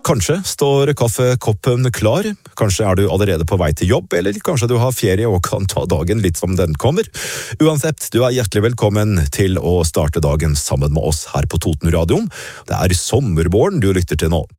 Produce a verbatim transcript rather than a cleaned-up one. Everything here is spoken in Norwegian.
Kanskje står kaffekoppen klar, kanskje er du allerede på vei til jobb, eller kanskje du har ferie og kan ta dagen litt som den kommer. Uansett, du er hjertelig velkommen til å starte dagen sammen med oss her på Toten Radio. Det er sommervåren du lytter til nå.